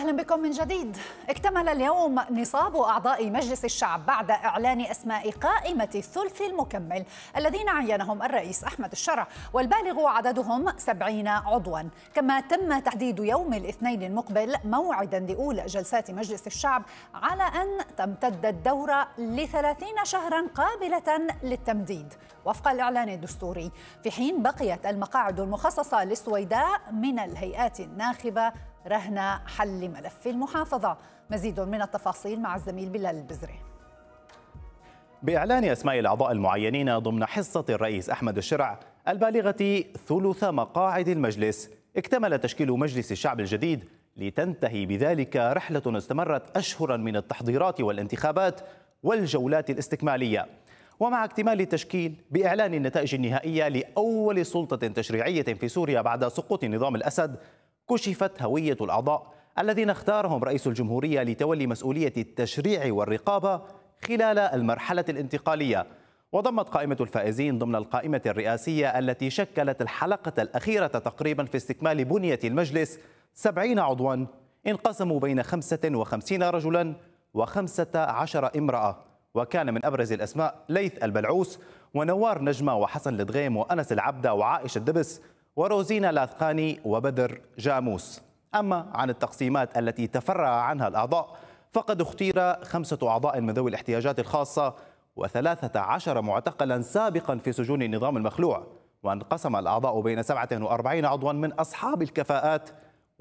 وأهلا بكم من جديد. اكتمل اليوم نصاب أعضاء مجلس الشعب بعد إعلان أسماء قائمة الثلث المكمل الذين عينهم الرئيس أحمد الشرع، والبالغ عددهم 70 عضوا. كما تم تحديد يوم الاثنين المقبل موعدا لأولى جلسات مجلس الشعب على أن تمتد الدورة ل30 شهرا قابلة للتمديد وفق الإعلان الدستوري، في حين بقيت المقاعد المخصصة للسويداء من الهيئات الناخبة رهن حل ملف المحافظة. مزيد من التفاصيل مع الزميل بلال البزري. بإعلان أسماء الأعضاء المعينين ضمن حصة الرئيس أحمد الشرع البالغة ثلث مقاعد المجلس، اكتمل تشكيل مجلس الشعب الجديد لتنتهي بذلك رحلة استمرت أشهرا من التحضيرات والانتخابات والجولات الاستكمالية. ومع اكتمال التشكيل بإعلان النتائج النهائية لأول سلطة تشريعية في سوريا بعد سقوط نظام الأسد، كشفت هوية الأعضاء الذين اختارهم رئيس الجمهورية لتولي مسؤولية التشريع والرقابة خلال المرحلة الانتقالية. وضمت قائمة الفائزين ضمن القائمة الرئاسية التي شكلت الحلقة الأخيرة تقريبا في استكمال بنية المجلس 70 عضوا انقسموا بين 55 رجلا و15 امرأة. وكان من أبرز الأسماء ليث البلعوس ونوار نجمة وحسن الدغيم وأنس العبدة وعائشة الدبس وروزينا لاثقاني وبدر جاموس. أما عن التقسيمات التي تفرع عنها الأعضاء فقد اختير 5 أعضاء من ذوي الاحتياجات الخاصة و13 معتقلا سابقا في سجون النظام المخلوع، وانقسم الأعضاء بين 47 عضوا من أصحاب الكفاءات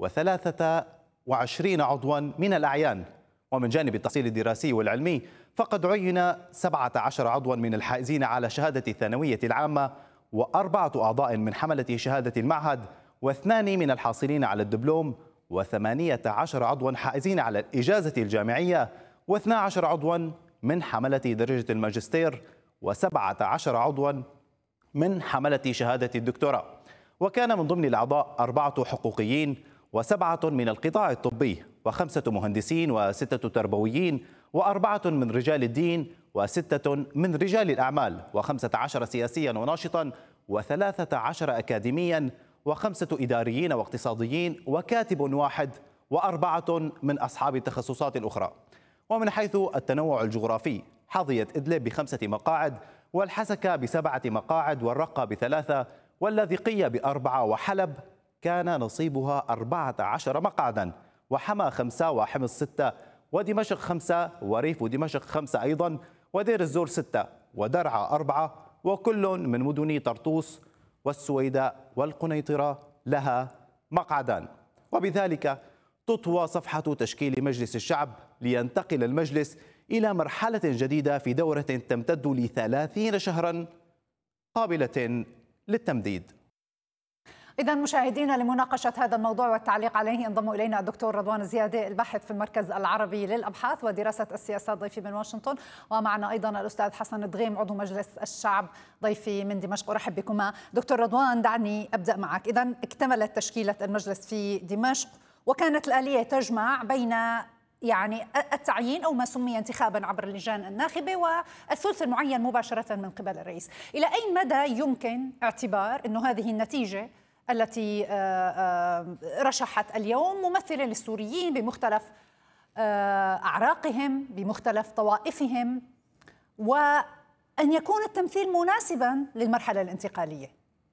و23 عضوا من الأعيان. ومن جانب التحصيل الدراسي والعلمي فقد عين 17 عضوا من الحائزين على شهادة الثانوية العامة، و4 أعضاء من حملة شهادة المعهد، و2 من الحاصلين على الدبلوم، و18 عضوا حائزين على الإجازة الجامعية، و12 عضوا من حملة درجة الماجستير، و17 عضوا من حملة شهادة الدكتوراه. وكان من ضمن الأعضاء 4 حقوقيين و7 من القطاع الطبي، و5 مهندسين و6 تربويين، و4 من رجال الدين، و6 من رجال الأعمال، و15 سياسيا وناشطا، و13 أكاديميا، و5 إداريين واقتصاديين، وكاتب واحد، و4 من أصحاب التخصصات الأخرى. ومن حيث التنوع الجغرافي حظيت إدلب ب5 مقاعد، والحسكة ب7 مقاعد، والرقة ب3، واللاذقية ب4، وحلب كان نصيبها 14 مقعدا، وحما 5، وحمص 6، ودمشق 5، وريف دمشق 5 أيضا، ودير الزور 6، ودرعا 4، وكل من مدن طرطوس والسويداء والقنيطرة لها مقعدان. وبذلك تطوى صفحة تشكيل مجلس الشعب لينتقل المجلس إلى مرحلة جديدة في دورة تمتد ل30 شهرا قابلة للتمديد. إذا مشاهدينا، لمناقشة هذا الموضوع والتعليق عليه انضم إلينا الدكتور رضوان زيادة، الباحث في المركز العربي للأبحاث ودراسة السياسات، ضيفي من واشنطن، ومعنا أيضا الأستاذ حسن الدغيم عضو مجلس الشعب ضيفي من دمشق. أرحب بكما. دكتور رضوان، دعني أبدأ معك. إذا اكتملت تشكيلة المجلس في دمشق، وكانت الآلية تجمع بين التعيين أو ما سمي انتخابا عبر اللجان الناخبة والثلث المعين مباشرة من قبل الرئيس. إلى أي مدى يمكن اعتبار أنه هذه النتيجة التي رشحت اليوم ممثلة للسوريين بمختلف أعراقهم بمختلف طوائفهم، وأن يكون التمثيل مناسبا للمرحلة الانتقالية؟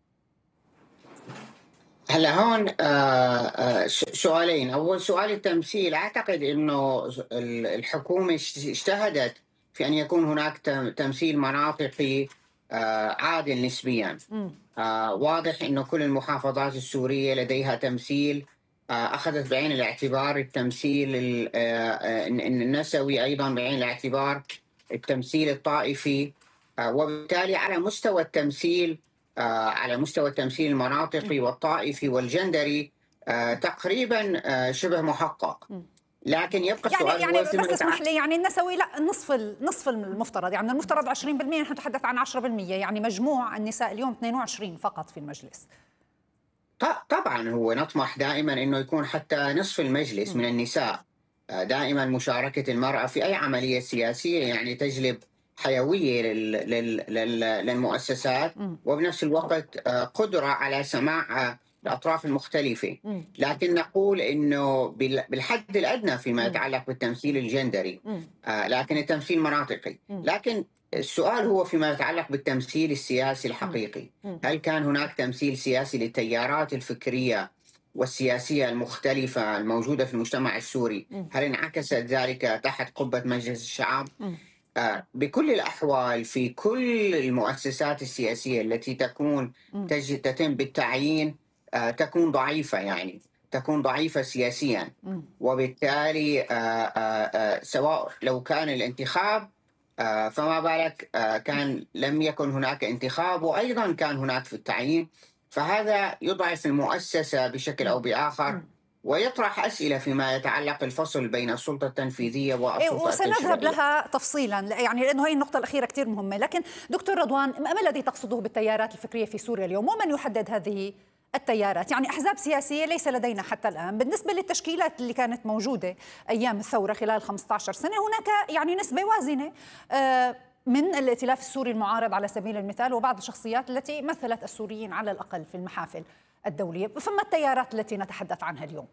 هلا هون سؤالين. أول سؤال التمثيل، أعتقد أنه الحكومة اجتهدت في أن يكون هناك تمثيل مناطقي عادل نسبيا. واضح أنه كل المحافظات السورية لديها تمثيل، أخذت بعين الاعتبار التمثيل النسوي، أيضا بعين الاعتبار التمثيل الطائفي، وبالتالي على مستوى التمثيل المناطقي والطائفي والجندري تقريبا شبه محقق. لكن يبقى السؤال بس اسمح لي، النسوي لا، نصف المفترض، المفترض 20%، نحن نتحدث عن 10%، مجموع النساء اليوم 22 فقط في المجلس. طبعا هو نطمح دائما انه يكون حتى نصف المجلس من النساء. دائما مشاركة المرأة في اي عملية سياسية تجلب حيوية للمؤسسات، وبنفس الوقت قدرة على سماع الأطراف المختلفة. لكن نقول أنه بالحد الأدنى فيما يتعلق بالتمثيل الجندري، لكن التمثيل مناطقي. لكن السؤال هو فيما يتعلق بالتمثيل السياسي الحقيقي، هل كان هناك تمثيل سياسي للتيارات الفكرية والسياسية المختلفة الموجودة في المجتمع السوري؟ هل انعكست ذلك تحت قبة مجلس الشعب؟ بكل الأحوال في كل المؤسسات السياسية التي تتم بالتعيين تكون ضعيفة، يعني تكون ضعيفة سياسيا. وبالتالي سواء لو كان الانتخاب فما بالك كان لم يكن هناك انتخاب وأيضا كان هناك في التعيين، فهذا يضعف المؤسسة بشكل أو بآخر ويطرح أسئلة فيما يتعلق الفصل بين السلطة التنفيذية والسلطة التشريعية. وسنذهب لها تفصيلا، يعني لأنه هي النقطة الأخيرة كثير مهمة. لكن دكتور رضوان، ما الذي تقصده بالتيارات الفكرية في سوريا اليوم؟ ومن يحدد هذه التيارات؟ يعني أحزاب سياسية ليس لدينا حتى الآن. بالنسبة للتشكيلات اللي كانت موجودة أيام الثورة خلال 15 سنة، هناك يعني نسبة وازنة من الائتلاف السوري المعارض على سبيل المثال، وبعض الشخصيات التي مثلت السوريين على الأقل في المحافل الدولية. فما التيارات التي نتحدث عنها اليوم؟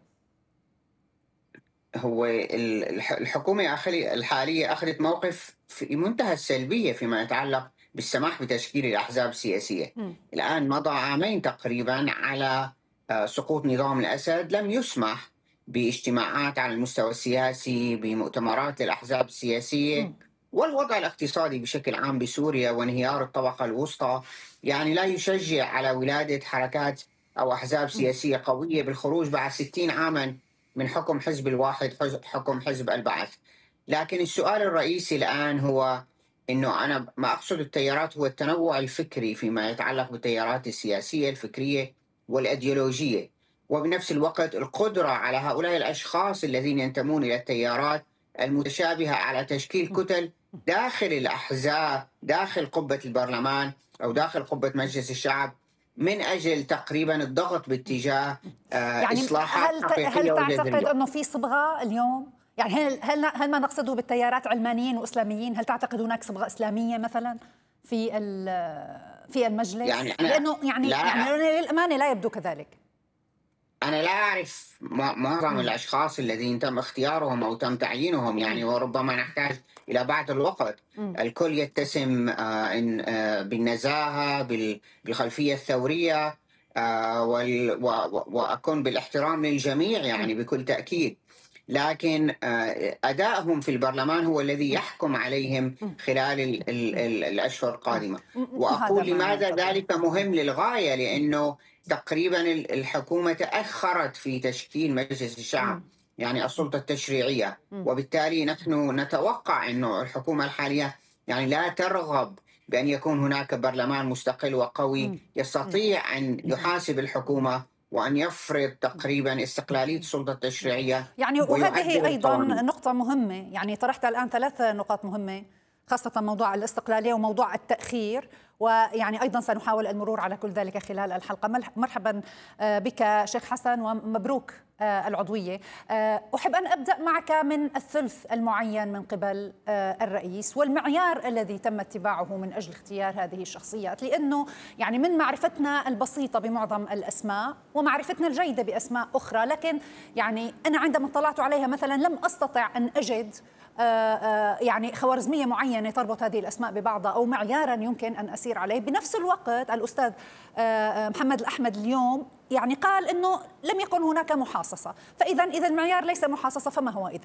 هو الحكومة الحالية أخذت موقف في منتهى السلبية فيما يتعلق بالسماح بتشكيل الأحزاب السياسية. الآن مضى عامين تقريبا على سقوط نظام الأسد، لم يسمح باجتماعات على المستوى السياسي، بمؤتمرات للأحزاب السياسية. والوضع الاقتصادي بشكل عام بسوريا وانهيار الطبقة الوسطى يعني لا يشجع على ولادة حركات أو أحزاب سياسية قوية بالخروج بعد 60 عاما من حكم حزب الواحد، حكم حزب البعث. لكن السؤال الرئيسي الآن هو أنه أنا ما أقصد التيارات هو التنوع الفكري فيما يتعلق بالتيارات السياسية الفكرية والأيديولوجية، وبنفس الوقت القدرة على هؤلاء الأشخاص الذين ينتمون إلى التيارات المتشابهة على تشكيل كتل داخل الأحزاب، داخل قبة البرلمان أو داخل قبة مجلس الشعب، من أجل تقريبا الضغط باتجاه يعني إصلاحات حقيقية هل تعتقد أنه في صبغة اليوم؟ يعني هل ما نقصده بالتيارات علمانيين وإسلاميين؟ هل تعتقد هناك صبغة إسلامية مثلا في المجلس؟ يعني لأنه يعني للأمانة لا يبدو كذلك. أنا لا أعرف معظم الأشخاص الذين تم اختيارهم أو تم تعيينهم، يعني وربما نحتاج إلى بعض الوقت. الكل يتسم بالنزاهة، بالخلفية الثورية، وأكون بالاحترام للجميع يعني بكل تأكيد. لكن أدائهم في البرلمان هو الذي يحكم عليهم خلال الأشهر القادمة. وأقول لماذا ذلك مهم للغاية، لأنه تقريبا الحكومة تأخرت في تشكيل مجلس الشعب، يعني السلطة التشريعية. وبالتالي نحن نتوقع أنه الحكومة الحالية يعني لا ترغب بأن يكون هناك برلمان مستقل وقوي يستطيع أن يحاسب الحكومة وأن يفرض تقريبا استقلالية السلطة التشريعية. يعني وهذه أيضا نقطة مهمة، يعني طرحت الآن 3 نقاط مهمة، خاصة موضوع الاستقلالية وموضوع التأخير، ويعني أيضا سنحاول المرور على كل ذلك خلال الحلقة. مرحبا بك شيخ حسن ومبروك العضوية. أحب أن أبدأ معك من الثلث المعين من قبل الرئيس والمعيار الذي تم اتباعه من أجل اختيار هذه الشخصيات، لأنه يعني من معرفتنا البسيطة بمعظم الأسماء ومعرفتنا الجيدة بأسماء أخرى، لكن يعني أنا عندما اطلعت عليها مثلا لم أستطع أن أجد يعني خوارزمية معينة تربط هذه الأسماء ببعضها أو معيارا يمكن أن أسير عليه. بنفس الوقت الأستاذ محمد الأحمد اليوم يعني قال أنه لم يكن هناك محاصصة، فإذا المعيار ليس محاصصة فما هو إذن؟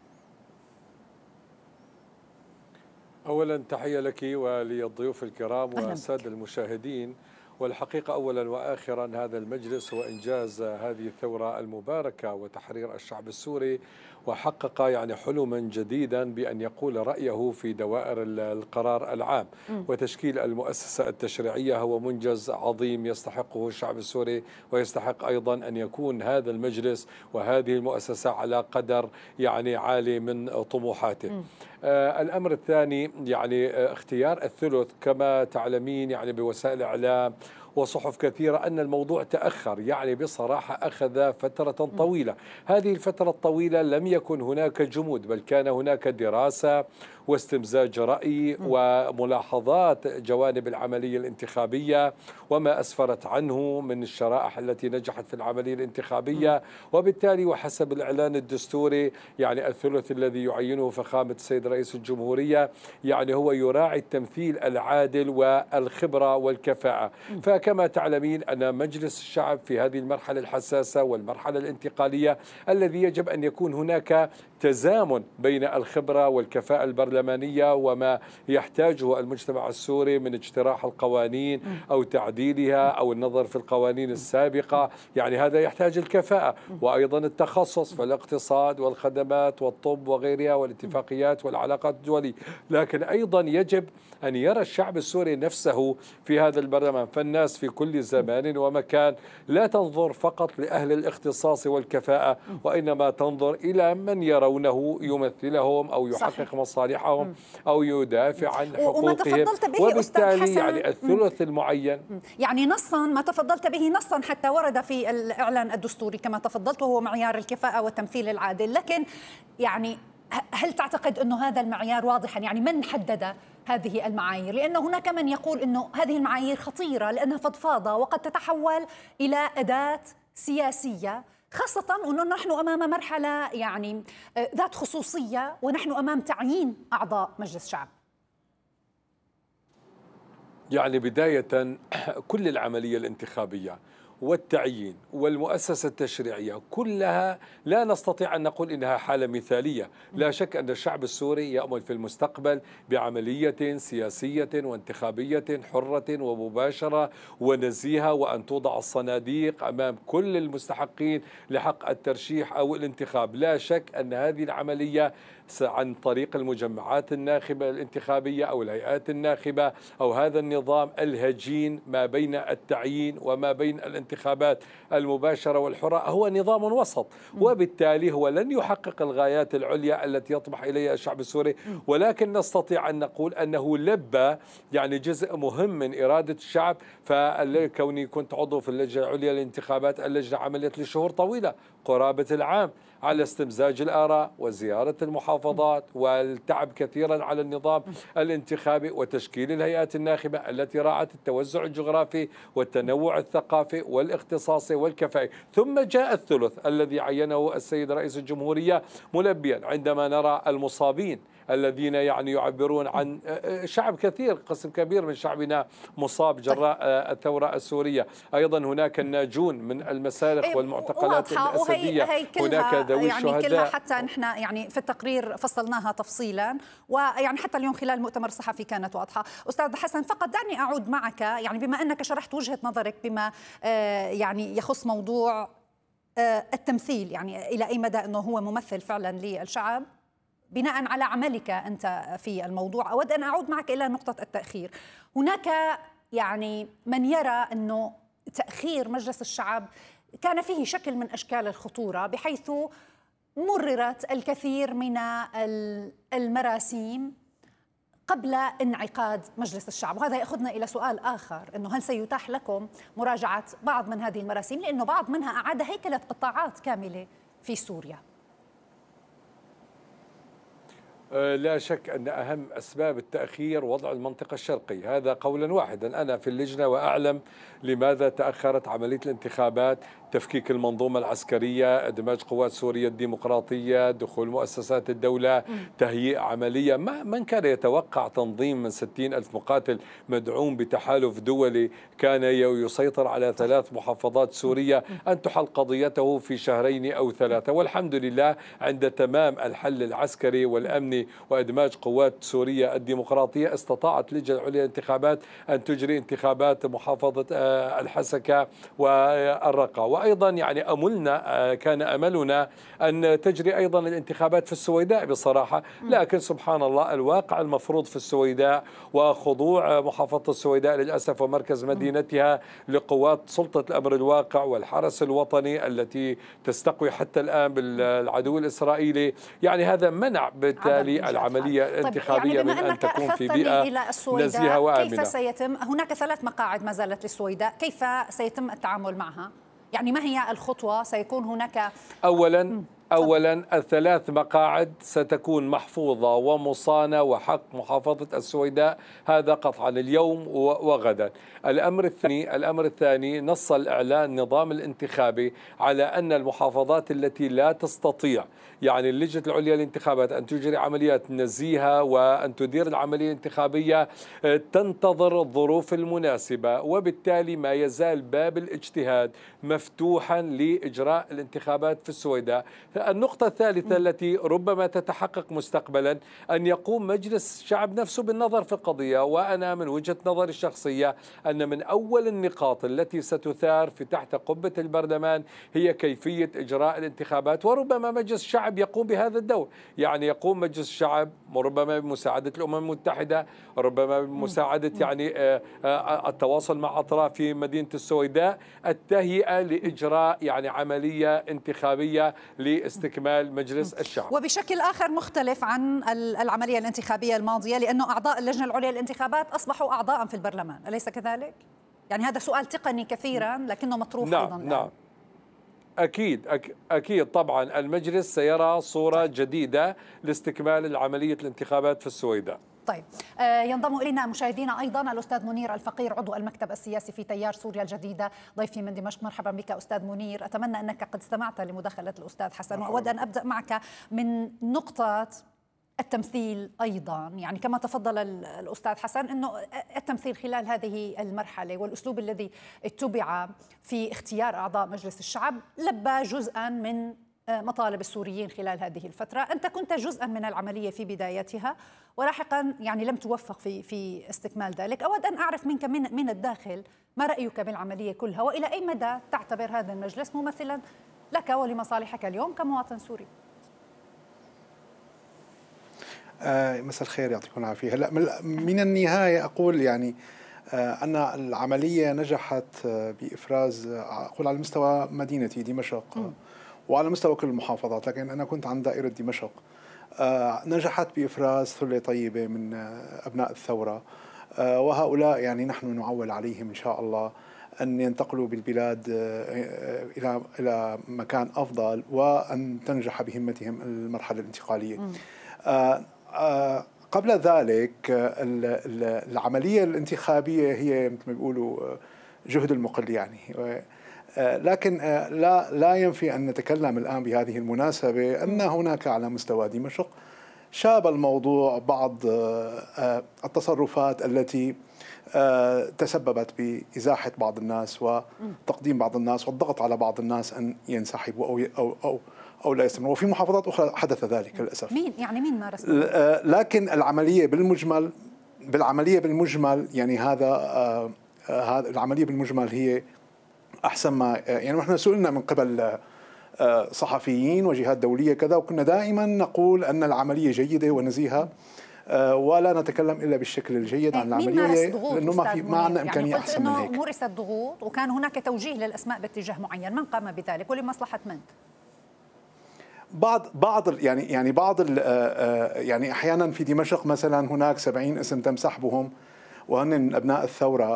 أولا تحية لك وللضيوف الكرام والسادة المشاهدين. والحقيقة أولا وآخرا هذا المجلس هو إنجاز هذه الثورة المباركة وتحرير الشعب السوري، وحقق يعني حلما جديدا بأن يقول رأيه في دوائر القرار العام. وتشكيل المؤسسة التشريعية هو منجز عظيم يستحقه الشعب السوري، ويستحق أيضا أن يكون هذا المجلس وهذه المؤسسة على قدر يعني عالي من طموحاته. الأمر الثاني يعني اختيار الثلث كما تعلمين يعني بوسائل الإعلام وصحف كثيرة أن الموضوع تأخر، يعني بصراحة أخذ فترة طويلة. هذه الفترة الطويلة لم يكن هناك جمود، بل كان هناك دراسة واستمزاج رأي وملاحظات جوانب العملية الانتخابية وما أسفرت عنه من الشرائح التي نجحت في العملية الانتخابية. وبالتالي وحسب الإعلان الدستوري يعني الثلث الذي يعينه فخامة السيد رئيس الجمهورية يعني هو يراعي التمثيل العادل والخبرة والكفاءة. فكما تعلمين أن مجلس الشعب في هذه المرحلة الحساسة والمرحلة الانتقالية الذي يجب أن يكون هناك تزامن بين الخبرة والكفاءة البرلمانية وما يحتاجه المجتمع السوري من اجتراح القوانين أو تعديلها أو النظر في القوانين السابقة. يعني هذا يحتاج الكفاءة، وأيضا التخصص في الاقتصاد والخدمات والطب وغيرها والاتفاقيات والعلاقات الدولية. لكن أيضا يجب أن يرى الشعب السوري نفسه في هذا البرلمان. فالناس في كل زمان ومكان لا تنظر فقط لأهل الاختصاص والكفاءة، وإنما تنظر إلى من يرونه يمثلهم أو يحقق مصالحهم أو يدافع عن حقوقهم. وبالتالي يعني الثلث المعين يعني نصا ما تفضلت به نصا حتى ورد في الإعلان الدستوري كما تفضلت، وهو معيار الكفاءة والتمثيل العادل. لكن يعني هل تعتقد أنه هذا المعيار واضحا؟ يعني من حدد هذه المعايير؟ لأن هناك من يقول أنه هذه المعايير خطيرة لأنها فضفاضة وقد تتحول إلى أداة سياسية، خاصة أنه نحن أمام مرحلة يعني ذات خصوصية، ونحن أمام تعيين أعضاء مجلس الشعب. يعني بداية كل العملية الانتخابية والتعيين والمؤسسة التشريعية كلها لا نستطيع أن نقول إنها حالة مثالية. لا شك أن الشعب السوري يأمل في المستقبل بعملية سياسية وانتخابية حرة ومباشرة ونزيهة، وأن توضع الصناديق أمام كل المستحقين لحق الترشيح أو الانتخاب. لا شك أن هذه العملية عن طريق المجمعات الناخبة الانتخابية أو الهيئات الناخبة أو هذا النظام الهجين ما بين التعيين وما بين الانتخابات المباشرة والحرة هو نظام وسط، وبالتالي هو لن يحقق الغايات العليا التي يطمح إليها الشعب السوري. ولكن نستطيع أن نقول أنه لبى يعني جزء مهم من إرادة الشعب. فكوني كنت عضو في اللجنة العليا للانتخابات، اللجنة عملت لشهور طويلة قرابة العام على استمزاج الآراء وزيارة المحافظات والتعب كثيرا على النظام الانتخابي وتشكيل الهيئات الناخبة التي راعت التوزع الجغرافي والتنوع الثقافي والاختصاصي والكفائي. ثم جاء الثلث الذي عينه السيد رئيس الجمهورية ملبيا. عندما نرى المصابين الذين يعني يعبرون عن شعب كثير، قسم كبير من شعبنا مصاب جراء الثورة السورية. أيضا هناك الناجون من المسالخ والمعتقلات الأسدية، هناك ذوي يعني الشهداء كلها حتى نحن يعني في التقرير فصلناها تفصيلا، ويعني حتى اليوم خلال المؤتمر الصحفي كانت واضحة. أستاذ حسن، فقط دعني أعود معك يعني بما أنك شرحت وجهة نظرك بما يعني يخص موضوع التمثيل، يعني إلى أي مدى أنه هو ممثل فعلا للشعب بناء على عملك أنت في الموضوع. أود أن أعود معك إلى نقطة التأخير. هناك يعني من يرى أنه تأخير مجلس الشعب كان فيه شكل من أشكال الخطورة، بحيث مررت الكثير من المراسيم قبل انعقاد مجلس الشعب. وهذا يأخذنا إلى سؤال آخر، أنه هل سيتاح لكم مراجعة بعض من هذه المراسيم؟ لأنه بعض منها أعاد هيكلة قطاعات كاملة في سوريا. لا شك أن أهم أسباب التأخير وضع المنطقة الشرقي، هذا قولا واحدا. أنا في اللجنة وأعلم لماذا تأخرت عملية الانتخابات: تفكيك المنظومة العسكرية، إدماج قوات سوريا الديمقراطية، دخول مؤسسات الدولة، تهيئ عملية. من كان يتوقع تنظيم من 60,000 مقاتل مدعوم بتحالف دولي كان يسيطر على 3 محافظات سورية أن تحل قضيته في 2 أو 3؟ والحمد لله عند تمام الحل العسكري والأمني وإدماج قوات سوريا الديمقراطية استطاعت اللجنة العليا للانتخابات أن تجري انتخابات محافظة الحسكة والرقة. وأيضا يعني أملنا كان أملنا أن تجري أيضا الانتخابات في السويداء بصراحة، لكن سبحان الله الواقع المفروض في السويداء وخضوع محافظة السويداء للأسف ومركز مدينتها لقوات سلطة الأمر الواقع والحرس الوطني التي تستقوي حتى الآن بالعدو الإسرائيلي، يعني هذا منع بالتالي العملية الانتخابية يعني من أن تكون في بيئة نزيهة وآمنة. كيف سيتم؟ هناك 3 مقاعد ما زالت للسويداء، كيف سيتم التعامل معها؟ يعني ما هي الخطوة؟ سيكون هناك أولا ال3 مقاعد ستكون محفوظة ومصانة وحق محافظة السويداء، هذا قطعا اليوم وغدا. الأمر الثاني نص الإعلان النظام الانتخابي على أن المحافظات التي لا تستطيع يعني اللجنة العليا للانتخابات أن تجري عمليات نزيهة وأن تدير العملية الانتخابية تنتظر الظروف المناسبة، وبالتالي ما يزال باب الاجتهاد مفتوحا لإجراء الانتخابات في السويداء. النقطة الثالثة التي ربما تتحقق مستقبلا أن يقوم مجلس الشعب نفسه بالنظر في القضية، وأنا من وجهة نظري الشخصية أن من أول النقاط التي ستثار في تحت قبة البرلمان هي كيفية إجراء الانتخابات، وربما مجلس الشعب يقوم بهذا الدور، يعني يقوم مجلس الشعب ربما بمساعدة الأمم المتحدة، ربما بمساعدة يعني التواصل مع أطراف في مدينة السويداء، التهيئة لإجراء يعني عملية انتخابية لاستكمال مجلس الشعب. وبشكل آخر مختلف عن العملية الانتخابية الماضية، لأنه أعضاء اللجنة العليا للانتخابات أصبحوا أعضاء في البرلمان، أليس كذلك؟ يعني هذا سؤال تقني كثيرا لكنه مطروح أيضا. نعم أكيد طبعا المجلس سيرى صورة جديدة لاستكمال العملية الانتخابات في السويداء. طيب ينضم إلينا مشاهدينا أيضا الأستاذ منير الفقير عضو المكتب السياسي في تيار سوريا الجديدة، ضيفي من دمشق. مرحبا بك أستاذ منير، أتمنى أنك قد استمعت لمداخلة الأستاذ حسن، وأود أن أبدأ معك من نقطة التمثيل أيضا. يعني كما تفضل الأستاذ حسن أنه التمثيل خلال هذه المرحلة والأسلوب الذي اتبع في اختيار أعضاء مجلس الشعب لبى جزءا من مطالب السوريين خلال هذه الفترة. أنت كنت جزءا من العملية في بدايتها ولاحقا يعني لم توفق في استكمال ذلك. أود أن أعرف منك من الداخل ما رأيك بالعملية كلها، وإلى أي مدى تعتبر هذا المجلس ممثلا لك ولمصالحك اليوم كمواطن سوري؟ مساء الخير، يعطيكم العافية. هلا من النهاية أقول يعني أن العملية نجحت بإفراز، أقول على مستوى مدينتي دمشق وعلى مستوى كل المحافظات، لكن أنا كنت عن دائرة دمشق، نجحت بإفراز ثلة طيبة من أبناء الثورة، وهؤلاء يعني نحن نعول عليهم إن شاء الله أن ينتقلوا بالبلاد إلى مكان أفضل وأن تنجح بهمتهم المرحلة الانتقالية. قبل ذلك العملية الانتخابية هي مثل ما بيقولوا جهد المقل يعني، لكن لا ينفي أن نتكلم الآن بهذه المناسبة أن هناك على مستوى دمشق شاب الموضوع بعض التصرفات التي تسببت بإزاحة بعض الناس وتقديم بعض الناس والضغط على بعض الناس أن ينسحبوا أو لا يستمروا، وفي محافظات أخرى حدث ذلك للأسف. مين مارس؟ لكن العملية بالمجمل يعني هذا العملية بالمجمل هي أحسن ما يعني. نحن سئلنا من قبل صحفيين وجهات دولية كذا، وكنا دائما نقول أن العملية جيدة ونزيهة ولا نتكلم إلا بالشكل الجيد عن العملية، لأنه ما عندنا إمكانية يعني أحسن من هيك. مورست ضغوط وكان هناك توجيه للأسماء باتجاه معين، من قام بذلك ولمصلحة من؟ يعني أحيانا في دمشق مثلا هناك 70 اسم تم سحبهم وهن من أبناء الثورة،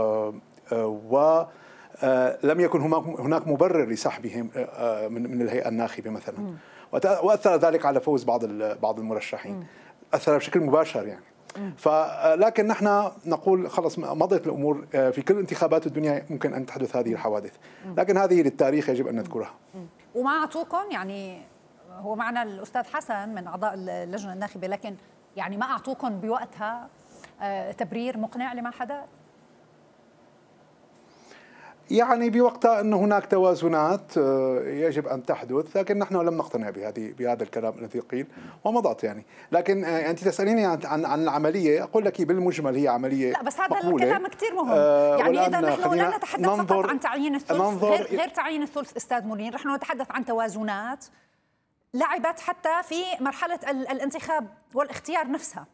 ولم يكن هناك مبرر لسحبهم من الهيئة الناخبة مثلا، وأثر ذلك على فوز بعض المرشحين، أثر بشكل مباشر يعني. لكن نحن نقول خلص مضت الأمور، في كل انتخابات الدنيا ممكن أن تحدث هذه الحوادث، لكن هذه للتاريخ يجب أن نذكرها. وما أعطوكم يعني، هو معنا الأستاذ حسن من أعضاء اللجنة الناخبة، لكن يعني ما أعطوكم بوقتها تبرير مقنع لما حدث؟ يعني بوقتها أن هناك توازنات يجب أن تحدث، لكن نحن لم نقتنع بهذا الكلام الذي قيل ومضت يعني. لكن أنت تسأليني عن العملية، أقول لك بالمجمل هي عملية لا بس هذا مقبولة. الكلام كثير مهم. يعني إذا نحن لا نتحدث فقط عن تعيين الثلث، غير تعيين الثلث أستاذ منير، نحن نتحدث عن توازنات لعبت حتى في مرحلة الانتخاب والاختيار نفسها.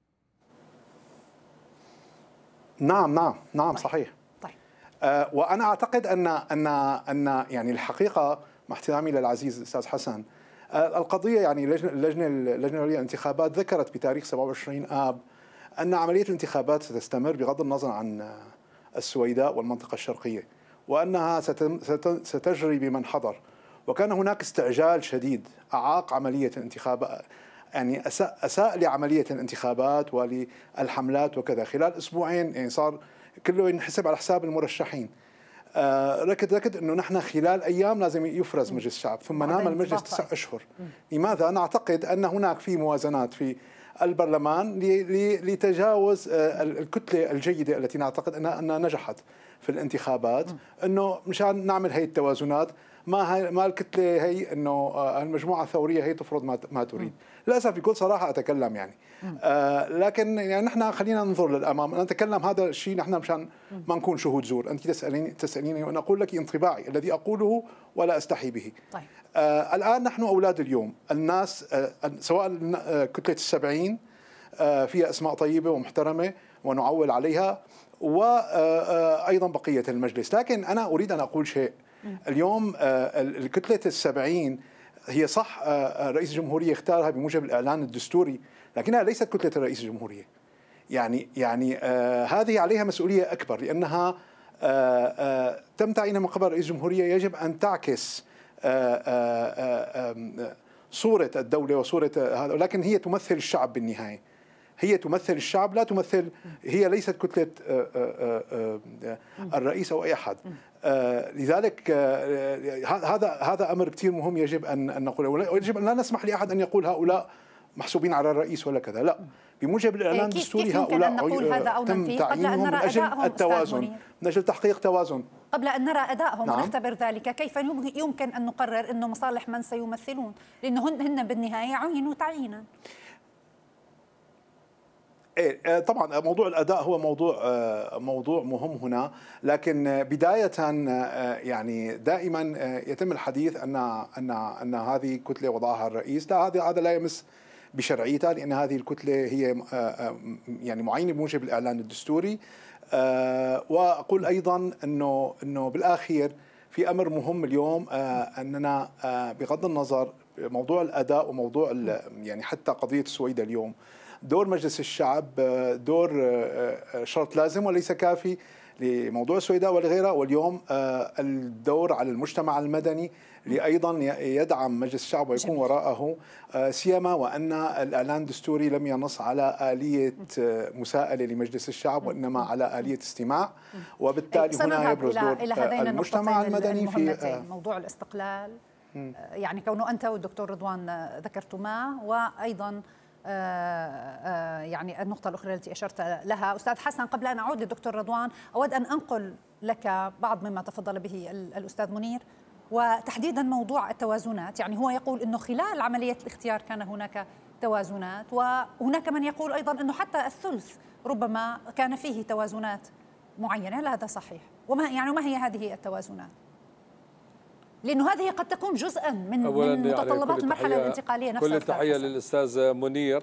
نعم طيب. صحيح. طيب. وأنا أعتقد أن يعني الحقيقة، مع احترامي للعزيز الأستاذ حسن، القضية يعني اللجنة العليا للانتخابات ذكرت بتاريخ 27 آب أن عملية الانتخابات ستستمر بغض النظر عن السويداء والمنطقة الشرقية، وأنها ستجري بمن حضر. وكان هناك استعجال شديد أعاق عملية الانتخابات، يعني أساء لعملية الانتخابات وللحملات وكذا. خلال أسبوعين يعني صار كله ينحسب على حساب المرشحين. ركد أنه نحن خلال أيام لازم يفرز مجلس الشعب، ثم نام المجلس 9 أشهر. لماذا؟ نعتقد أن هناك في موازنات في البرلمان لتجاوز الكتلة الجيدة التي نعتقد أنها نجحت في الانتخابات، أنه مشان نعمل هي التوازنات. ما الكتلة هي أنه المجموعة الثورية هي تفرض ما تريد. للأسف بكل صراحة أتكلم يعني. لكن يعني نحن خلينا ننظر للأمام. أنا أتكلم هذا الشيء نحن مشان ما نكون شهود زور. أنت تسأليني وأنا أقول لك انطباعي الذي أقوله ولا أستحي به. طيب. الآن نحن أولاد اليوم، الناس سواء كتلة 70 فيها أسماء طيبة ومحترمة ونعول عليها، وأيضا بقية المجلس. لكن أنا أريد أن أقول شيء. اليوم الكتلة 70 هي صح رئيس الجمهورية اختارها بموجب الإعلان الدستوري، لكنها ليست كتلة رئيس الجمهورية. يعني هذه عليها مسؤولية أكبر، لأنها تم تعيينها من قبل رئيس الجمهورية. يجب أن تعكس صورة الدولة وصورة هذا، ولكن هي تمثل الشعب بالنهاية. هي تمثل الشعب، لا تمثل، هي ليست كتلة الرئيس أو أي أحد. لذلك هذا أمر كثير مهم يجب أن نقوله، ويجب أن لا نسمح لأحد أن يقول هؤلاء محسوبين على الرئيس ولا كذا. لا، بموجب الإعلان الدستوري هؤلاء تم تعيينهم من أجل التوازن، من أجل تحقيق توازن. قبل أن نرى أدائهم ونختبر ذلك، كيف يمكن أن نقرر أنه مصالح من سيمثلون؟ لأنه هن بالنهاية عينوا تعيينا. طبعا موضوع الأداء هو موضوع مهم هنا، لكن بداية يعني دائما يتم الحديث أن هذه كتلة وضعها الرئيس. لا، هذا لا يمس بشرعيتها، لأن هذه الكتلة هي يعني معينة بموجب الإعلان الدستوري. وأقول أيضا أنه بالآخير في أمر مهم اليوم، أننا بغض النظر موضوع الأداء وموضوع يعني حتى قضية السويداء اليوم، دور مجلس الشعب دور شرط لازم وليس كافي لموضوع السويداء ولغيرها. واليوم الدور على المجتمع المدني لأيضا يدعم مجلس الشعب ويكون وراءه، سيما وأن الإعلان الدستوري لم ينص على آلية مساءلة لمجلس الشعب، وإنما على آلية استماع. وبالتالي هنا يبرز دور المجتمع المدني في موضوع الاستقلال. يعني كونه أنت والدكتور رضوان ذكرتما، وأيضا يعني النقطة الأخرى التي أشرت لها أستاذ حسن. قبل أن أعود للدكتور رضوان، أود أن أنقل لك بعض مما تفضل به الأستاذ منير، وتحديدا موضوع التوازنات. يعني هو يقول أنه خلال عملية الاختيار كان هناك توازنات، وهناك من يقول أيضا أنه حتى الثلث ربما كان فيه توازنات معينة. هل هذا صحيح؟ وما هي هذه التوازنات؟ لأنه هذه قد تكون جزءا من متطلبات المرحلة الانتقالية نفسها. كل التحية للأستاذ منير،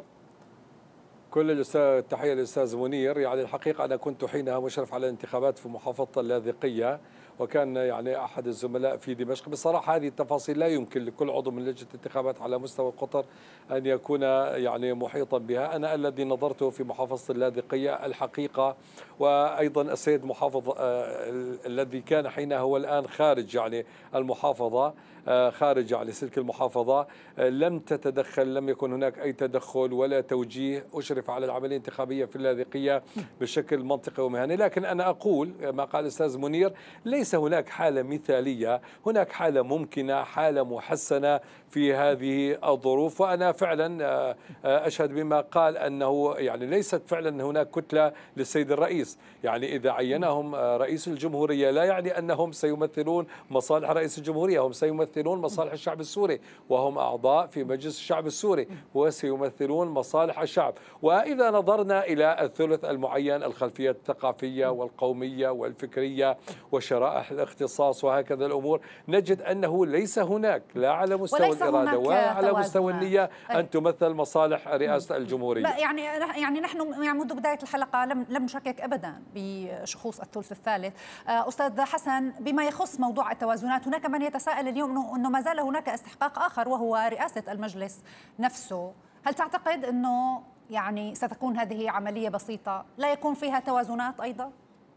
التحية للأستاذ منير. يعني الحقيقة أنا كنت حينها مشرف على الانتخابات في محافظة اللاذقية، وكان يعني أحد الزملاء في دمشق. بصراحة هذه التفاصيل لا يمكن لكل عضو من لجنة الانتخابات على مستوى القطر أن يكون يعني محيطا بها. أنا الذي نظرته في محافظة اللاذقية الحقيقة، وأيضا السيد محافظ الذي كان حينها هو الآن خارج يعني المحافظة، خارج يعني سلك المحافظة، لم تتدخل، لم يكن هناك أي تدخل ولا توجيه. أشرف على العملية الانتخابية في اللاذقية بشكل منطقي ومهني. لكن أنا أقول ما قال الأستاذ منير، ليس ليس هناك حالة مثالية، هناك حالة ممكنة، حالة محسنة في هذه الظروف. وأنا فعلا أشهد بما قال أنه يعني ليست فعلا هناك كتلة للسيد الرئيس. يعني إذا عينهم رئيس الجمهورية لا يعني أنهم سيمثلون مصالح رئيس الجمهورية، هم سيمثلون مصالح الشعب السوري، وهم أعضاء في مجلس الشعب السوري وسيمثلون مصالح الشعب. وإذا نظرنا إلى الثلث المعين، الخلفية الثقافية والقومية والفكرية وشرائح الاختصاص وهكذا الأمور، نجد أنه ليس هناك لا على مستوى الإرادة ولا على مستوى النية أن تمثل مصالح رئاسة الجمهورية. لا يعني نحن منذ بداية الحلقة لم نشكك أبدا بشخوص الثلث الثالث. أستاذ حسن، بما يخص موضوع التوازنات، هناك من يتساءل اليوم أنه ما زال هناك استحقاق آخر وهو رئاسة المجلس نفسه. هل تعتقد أنه يعني ستكون هذه عملية بسيطة لا يكون فيها توازنات أيضا؟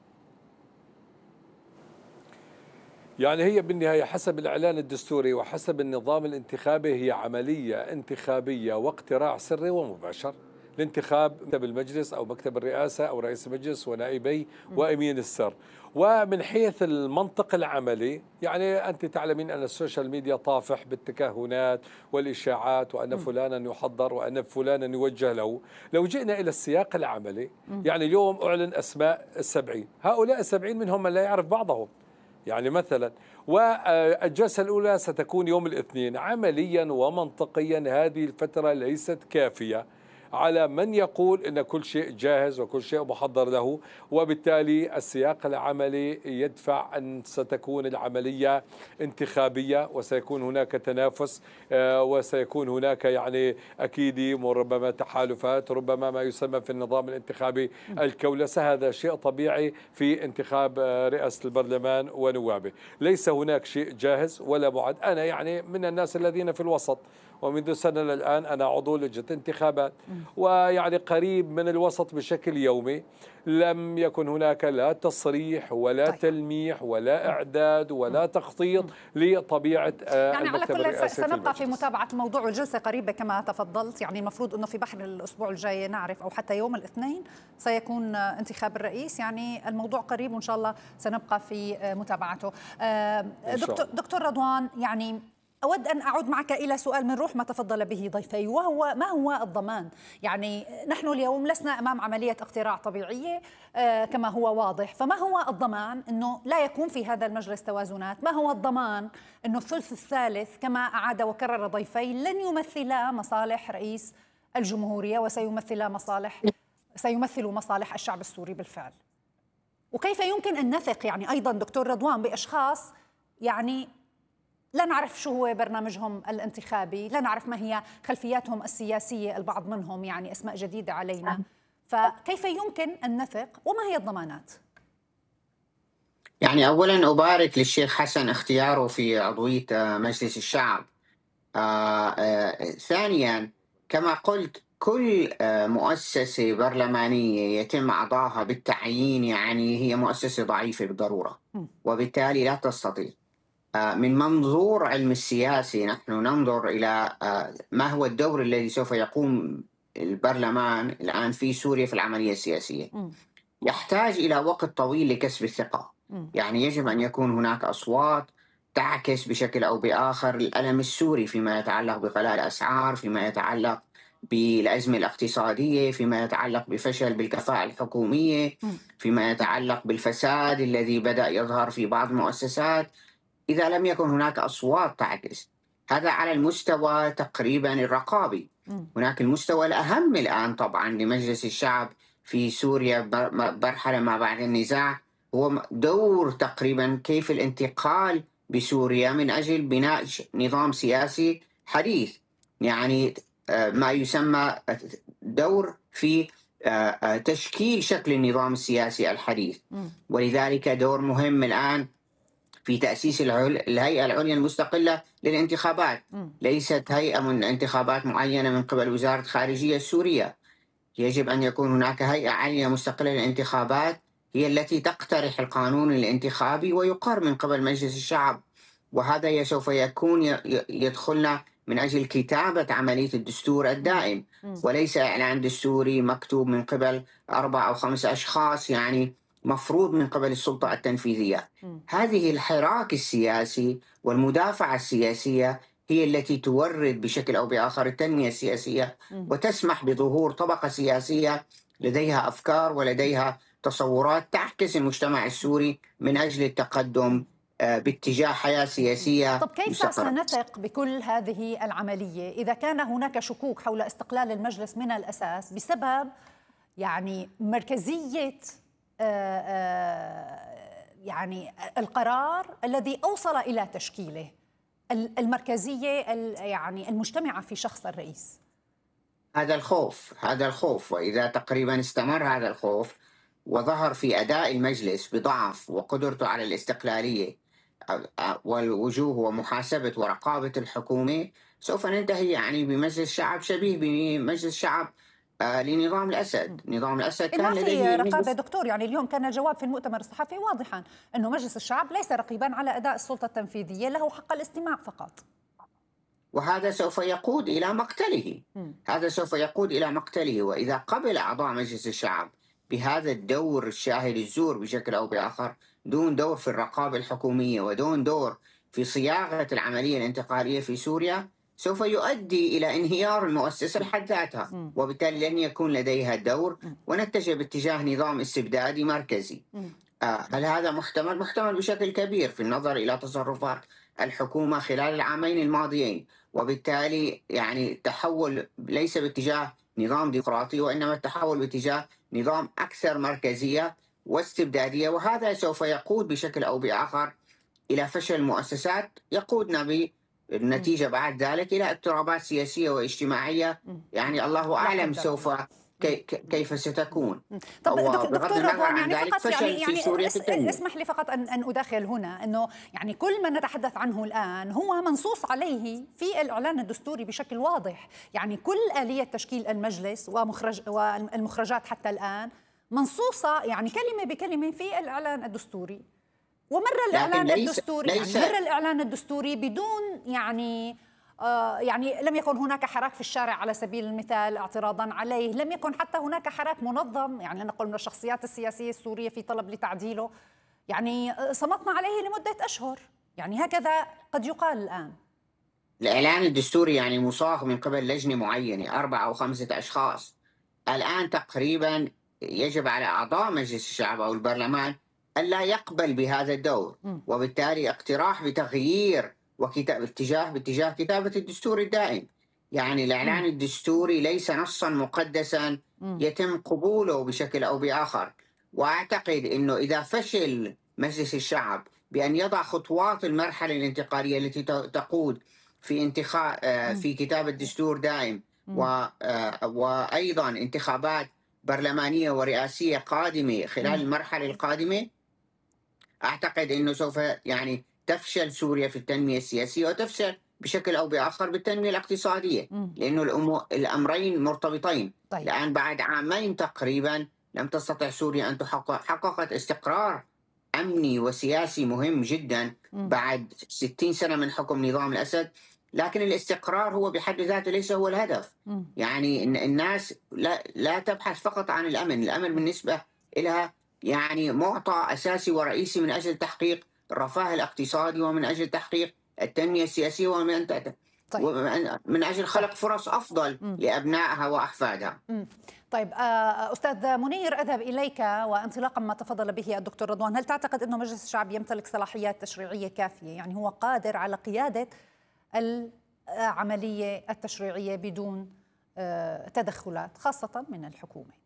يعني هي بالنهاية حسب الإعلان الدستوري وحسب النظام الانتخابي هي عملية انتخابية واقتراع سري ومباشر لانتخاب مكتب المجلس أو مكتب الرئاسة أو رئيس المجلس ونائبي وأمين السر. ومن حيث المنطق العملي يعني أنت تعلمين أن السوشيال ميديا طافح بالتكهنات والإشاعات وأن فلانا يحضر وأن فلانا يوجه له. لو جئنا إلى السياق العملي يعني اليوم أعلن أسماء ال70، هؤلاء ال70 منهم من لا يعرف بعضهم يعني مثلا، والجلسة الأولى ستكون يوم الاثنين. عمليا ومنطقيا هذه الفترة ليست كافية على من يقول إن كل شيء جاهز وكل شيء محضر له، وبالتالي السياق العملي يدفع أن ستكون العملية انتخابية وسيكون هناك تنافس وسيكون هناك يعني أكيد ربما تحالفات، ربما ما يسمى في النظام الانتخابي الكولسة. هذا شيء طبيعي في انتخاب رئاسة البرلمان ونوابه. ليس هناك شيء جاهز ولا بعد. أنا يعني من الناس الذين في الوسط، ومنذ سنة للآن أنا عضو لجنة انتخابات ويعني قريب من الوسط بشكل يومي. لم يكن هناك لا تصريح ولا تلميح ولا إعداد ولا تخطيط لطبيعة يعني على كل الرئاسي. سنبقى في متابعة الموضوع، والجلسة قريبة كما تفضلت. يعني المفروض أنه في بحر الأسبوع الجاي نعرف، أو حتى يوم الاثنين سيكون انتخاب الرئيس. يعني الموضوع قريب وإن شاء الله سنبقى في متابعته. دكتور رضوان، يعني أود أن أعود معك إلى سؤال من روح ما تفضل به ضيفي، وهو ما هو الضمان؟ يعني نحن اليوم لسنا أمام عملية اقتراع طبيعية كما هو واضح، فما هو الضمان أنه لا يكون في هذا المجلس توازنات؟ ما هو الضمان أنه الثلث الثالث كما أعاد وكرر ضيفي لن يمثلا مصالح رئيس الجمهورية وسيمثل مصالح الشعب السوري بالفعل؟ وكيف يمكن أن نثق يعني أيضا دكتور رضوان بأشخاص يعني لا نعرف شو هو برنامجهم الانتخابي، لا نعرف ما هي خلفياتهم السياسية، البعض منهم يعني أسماء جديدة علينا. فكيف يمكن أن نثق وما هي الضمانات؟ يعني أولا أبارك للشيخ حسن اختياره في عضوية مجلس الشعب. ثانيا كما قلت كل مؤسسة برلمانية يتم أعضائها بالتعيين يعني هي مؤسسة ضعيفة بالضرورة، وبالتالي لا تستطيع. من منظور علم السياسي نحن ننظر إلى ما هو الدور الذي سوف يقوم البرلمان الآن في سوريا في العملية السياسية. يحتاج إلى وقت طويل لكسب الثقة. يعني يجب أن يكون هناك أصوات تعكس بشكل أو بآخر الألم السوري فيما يتعلق بغلاء الأسعار، فيما يتعلق بالأزمة الاقتصادية، فيما يتعلق بفشل بالكفاءة الحكومية، فيما يتعلق بالفساد الذي بدأ يظهر في بعض المؤسسات. إذا لم يكن هناك أصوات تعكس هذا على المستوى تقريبا الرقابي، هناك المستوى الأهم الآن طبعا لمجلس الشعب في سوريا مرحلة ما بعد النزاع، هو دور تقريبا كيف الانتقال بسوريا من أجل بناء نظام سياسي حديث، يعني ما يسمى دور في تشكيل شكل النظام السياسي الحديث. ولذلك دور مهم الآن في تأسيس الهيئة العليا المستقلة للانتخابات، ليست هيئة من انتخابات معينة من قبل وزارة الخارجية السورية. يجب أن يكون هناك هيئة عليا مستقلة للانتخابات هي التي تقترح القانون الانتخابي ويقر من قبل مجلس الشعب، وهذا سوف يكون يدخلنا من أجل كتابة عملية الدستور الدائم، وليس إعلان دستوري مكتوب من قبل 4 أو 5 أشخاص يعني مفروض من قبل السلطة التنفيذية. هذه الحراك السياسي والمدافعة السياسية هي التي تورد بشكل أو بآخر التنمية السياسية، وتسمح بظهور طبقة سياسية لديها أفكار ولديها تصورات تعكس المجتمع السوري من أجل التقدم باتجاه حياة سياسية طب كيف مستقرة. سنثق بكل هذه العملية إذا كان هناك شكوك حول استقلال المجلس من الأساس بسبب يعني مركزية يعني القرار الذي أوصل إلى تشكيله، المركزية يعني المجتمعة في شخص الرئيس؟ هذا الخوف، وإذا تقريبا استمر هذا الخوف وظهر في أداء المجلس بضعف وقدرته على الاستقلالية والوجوه ومحاسبة ورقابة الحكومة، سوف ننتهي يعني بمجلس شعب شبيه بمجلس شعب لنظام الأسد. نظام الأسد كان لديه رقابة دكتور. يعني اليوم كان الجواب في المؤتمر الصحفي واضحا أنه مجلس الشعب ليس رقيبا على أداء السلطة التنفيذية، له حق الاستماع فقط. وهذا سوف يقود إلى مقتله. وإذا قبل أعضاء مجلس الشعب بهذا الدور الشاهد الزور بشكل أو بآخر، دون دور في الرقابة الحكومية ودون دور في صياغة العملية الانتقالية في سوريا، سوف يؤدي إلى انهيار المؤسسة بحد ذاتها، وبالتالي لن يكون لديها دور، ونتجه باتجاه نظام استبدادي مركزي. هل هذا محتمل؟ محتمل بشكل كبير في النظر إلى تصرفات الحكومة خلال العامين الماضيين، وبالتالي يعني تحول ليس باتجاه نظام ديمقراطي، وإنما التحول باتجاه نظام أكثر مركزية واستبدادية، وهذا سوف يقود بشكل أو بآخر إلى فشل المؤسسات، يقودنا بالنتيجة بعد ذلك إلى اضطرابات سياسية واجتماعية، يعني الله أعلم سوف كيف ستكون. طب دكتور رضوان، يعني فقط يعني اسمح لي فقط أن أداخل هنا أنه يعني كل ما نتحدث عنه الآن هو منصوص عليه في الإعلان الدستوري بشكل واضح. يعني كل آلية تشكيل المجلس والمخرجات حتى الآن منصوصة يعني كلمة بكلمة في الإعلان الدستوري. ومر الإعلان الدستوري بدون يعني لم يكن هناك حراك في الشارع على سبيل المثال اعتراضا عليه، لم يكن حتى هناك حراك منظم يعني لنقل من الشخصيات السياسية السورية في طلب لتعديله. يعني صمتنا عليه لمدة أشهر، يعني هكذا قد يقال الآن. الإعلان الدستوري يعني مصاغ من قبل لجنة معينة 4 أو 5 أشخاص. الآن تقريبا يجب على أعضاء مجلس الشعب أو البرلمان ألا يقبل بهذا الدور، وبالتالي اقتراح بتغيير باتجاه كتابة الدستور الدائم. يعني الإعلان الدستوري ليس نصا مقدسا يتم قبوله بشكل أو بآخر. وأعتقد أنه إذا فشل مجلس الشعب بأن يضع خطوات المرحلة الانتقالية التي تقود في انتخاب في كتابة دستور دائم وأيضا انتخابات برلمانية ورئاسية قادمة خلال المرحلة القادمة، أعتقد أنه سوف يعني تفشل سوريا في التنمية السياسية وتفشل بشكل أو بآخر بالتنمية الاقتصادية، لأنه الأمرين مرتبطين. طيب. الآن بعد عامين تقريبا لم تستطع سوريا أن حققت استقرار أمني وسياسي مهم جدا بعد 60 سنة من حكم نظام الأسد، لكن الاستقرار هو بحد ذاته ليس هو الهدف. يعني الناس لا تبحث فقط عن الأمن بالنسبة لها يعني معطى أساسي ورئيسي من أجل تحقيق الرفاه الاقتصادي ومن أجل تحقيق التنمية السياسية ومن أجل خلق فرص أفضل لأبنائها وأحفادها. طيب أستاذ منير، أذهب إليك وانطلاقا ما تفضل به الدكتور رضوان، هل تعتقد أنه مجلس الشعب يمتلك صلاحيات تشريعية كافية؟ يعني هو قادر على قيادة العملية التشريعية بدون تدخلات خاصة من الحكومة؟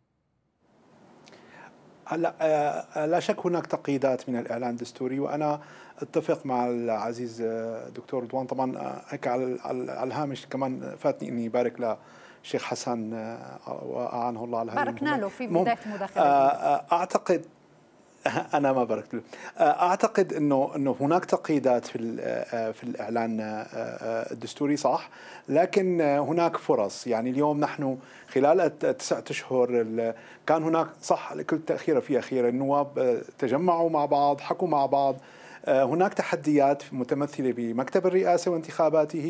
لا شك هناك تقييدات من الإعلان الدستوري، وأنا أتفق مع العزيز دكتور رضوان. طبعا هيك على الهامش كمان فاتني إني بارك لشيخ حسن وأعانه الله على هذه باركنا له في بداية المداخلة. أعتقد أنا ما باركت له. أعتقد إنه هناك تقييدات في الإعلان الدستوري صح، لكن هناك فرص. يعني اليوم نحن خلال 9 أشهر كان هناك صح كل تأخير في أخير، النواب تجمعوا مع بعض، حكوا مع بعض. هناك تحديات متمثلة بمكتب الرئاسة وانتخاباته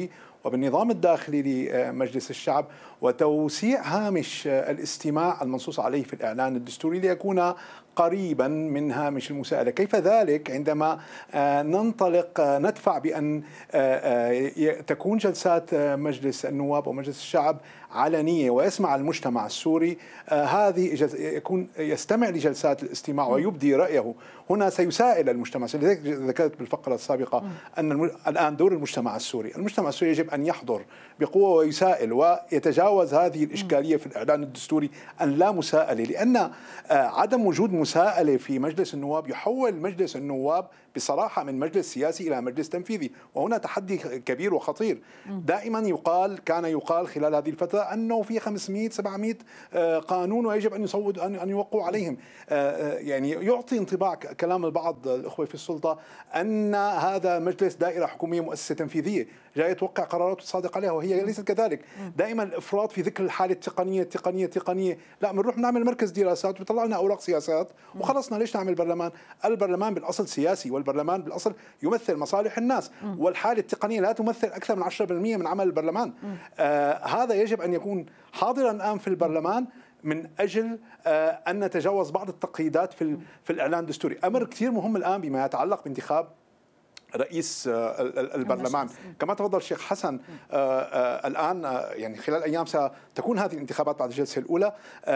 وبالنظام الداخلي لمجلس الشعب وتوسيع هامش الاستماع المنصوص عليه في الإعلان الدستوري ليكون قريبا من هامش المساءلة. كيف ذلك عندما ننطلق ندفع بأن تكون جلسات مجلس النواب ومجلس الشعب علنية ويسمع المجتمع السوري، هذه يكون يستمع لجلسات الاستماع ويبدي رأيه. هنا سيسائل المجتمع. لذلك ذكرت بالفقرة السابقة أن الآن دور المجتمع السوري يجب أن يحضر بقوة ويسائل ويتجاوز هذه الإشكالية في الإعلان الدستوري أن لا مساءلة، لأن عدم وجود مساءلة في مجلس النواب يحول مجلس النواب بصراحة من مجلس سياسي إلى مجلس تنفيذي، وهنا تحدي كبير وخطير. دائما كان يقال خلال هذه الفترة أنه في 500-700 قانون ويجب أن يصوت أن يوقعوا عليهم. يعني يعطي انطباع كلام البعض الأخوة في السلطة أن هذا مجلس دائرة حكومية مؤسسة تنفيذية جاي توقع قرارات وتصادق عليها، وهي ليست كذلك. دائما الإفراط في ذكر الحالة التقنية. لا، بنروح نعمل مركز دراسات ويطلع لنا أوراق سياسات وخلصنا. ليش نعمل برلمان؟ البرلمان بالأصل سياسي، والبرلمان بالأصل يمثل مصالح الناس، والحالة التقنية لا تمثل أكثر من 10% من عمل البرلمان. هذا يجب أن يكون حاضرا الآن في البرلمان من أجل أن نتجاوز بعض التقييدات في الإعلان الدستوري. أمر كثير مهم الآن بما يتعلق بانتخاب رئيس البرلمان. كما تفضل الشيخ حسن، الآن يعني خلال أيام ستكون هذه الانتخابات بعد الجلسة الأولى.